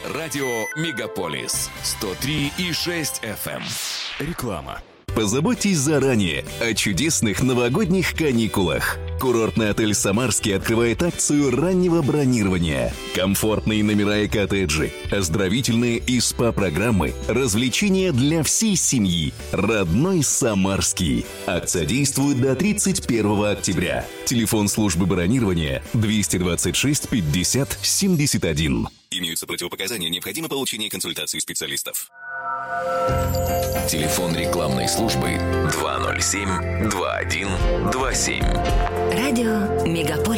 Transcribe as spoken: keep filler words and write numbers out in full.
Радио «Мегаполис» сто три и шесть эф эм. Реклама. Позаботьтесь заранее о чудесных новогодних каникулах. Курортный отель «Самарский» открывает акцию раннего бронирования. Комфортные номера и коттеджи, оздоровительные и СПА-программы, развлечения для всей семьи. Родной Самарский. Акция действует до тридцать первого октября. Телефон службы бронирования двести двадцать шесть пятьдесят семьдесят один. Имеются противопоказания, необходимо получение консультации специалистов. Телефон рекламной службы два ноль семь два один два семь. Радио «Мегаполис».